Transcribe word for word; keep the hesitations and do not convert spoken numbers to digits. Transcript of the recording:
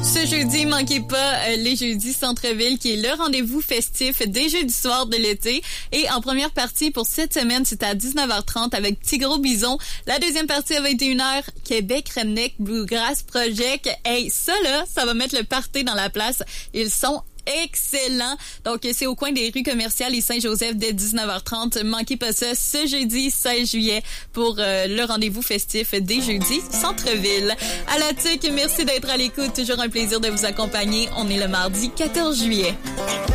Ce jeudi, manquez pas euh, les jeudis Centre-Ville, qui est le rendez-vous festif des jeudis soirs de l'été. Et en première partie pour cette semaine, c'est à dix-neuf heures trente avec Petit Gros Bison. La deuxième partie à vingt et une heures, Québec Redneck Bluegrass Project. Hey, ça là, ça va mettre le party dans la place. Ils sont excellent. Donc, c'est au coin des rues commerciales et Saint-Joseph dès dix-neuf heures trente. Manquez pas ça ce jeudi seize juillet pour euh, le rendez-vous festif des jeudis Centre-Ville. À la T U C, merci d'être à l'écoute. Toujours un plaisir de vous accompagner. On est le mardi quatorze juillet.